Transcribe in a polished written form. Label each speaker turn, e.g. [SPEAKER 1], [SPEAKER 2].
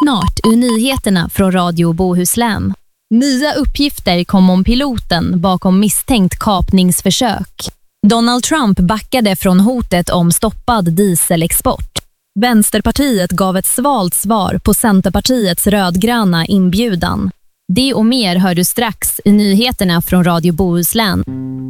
[SPEAKER 1] Snart ur nyheterna från Radio Bohuslän. Nya uppgifter kom om piloten bakom misstänkt kapningsförsök. Donald Trump backade från hotet om stoppad dieselexport. Vänsterpartiet gav ett svalt svar på Centerpartiets rödgröna inbjudan. Det och mer hör du strax i nyheterna från Radio Bohuslän.